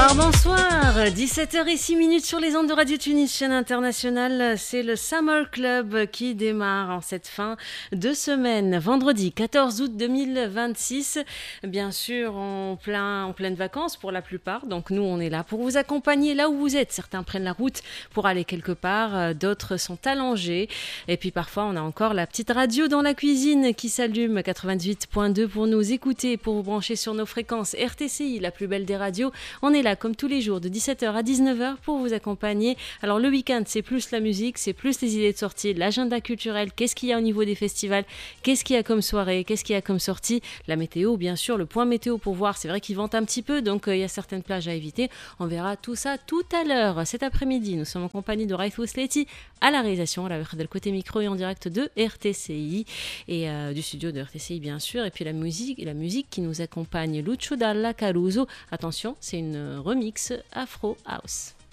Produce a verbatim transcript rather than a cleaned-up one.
Bonsoir, bonsoir. dix-sept heures six minutes sur les ondes de Radio Tunis, chaîne internationale. C'est le Summer Club qui démarre en cette fin de semaine. Vendredi quatorze août deux mille vingt-six. Bien sûr, en, plein, en pleine vacances pour la plupart. Donc nous, on est là pour vous accompagner là où vous êtes. Certains prennent la route pour aller quelque part. D'autres sont allongés. Et puis parfois, on a encore la petite radio dans la cuisine qui s'allume. quatre-vingt-dix-huit point deux pour nous écouter, pour vous brancher sur nos fréquences. R T C I, la plus belle des radios. On est là comme tous les jours de dix-sept heures à dix-neuf heures pour vous accompagner. Alors le week-end, c'est plus la musique, c'est plus les idées de sortie, l'agenda culturel, qu'est-ce qu'il y a au niveau des festivals, qu'est-ce qu'il y a comme soirée, qu'est-ce qu'il y a comme sortie, la météo bien sûr, le point météo pour voir, c'est vrai qu'il vente un petit peu, donc euh, il y a certaines plages à éviter. On verra tout ça tout à l'heure. Cet après-midi, nous sommes en compagnie de Raif Ousleti à la réalisation, à la le côté micro et en direct de R T C I et euh, du studio de R T C I bien sûr, et puis la musique, la musique qui nous accompagne, Lucio Dalla Caruso. Attention, c'est une remix Afro House.